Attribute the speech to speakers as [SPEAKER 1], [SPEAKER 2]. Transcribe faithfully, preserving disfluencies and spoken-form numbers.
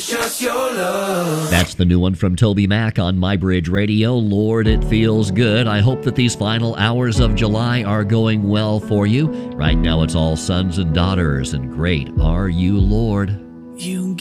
[SPEAKER 1] Just your love.
[SPEAKER 2] That's the new one from Toby Mac on My Bridge Radio. Lord, it feels good. I hope that these final hours of July are going well for you. Right now it's all sons and daughters, and great are you, Lord.
[SPEAKER 1] You